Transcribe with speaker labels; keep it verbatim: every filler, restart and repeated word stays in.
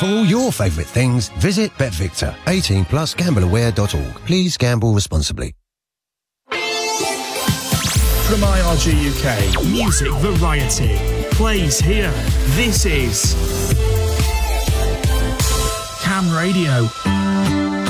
Speaker 1: For all your favourite things, visit BetVictor. eighteen plus gamble aware dot org. Please gamble responsibly.
Speaker 2: From I R G U K, music variety plays here. This is Cam Radio.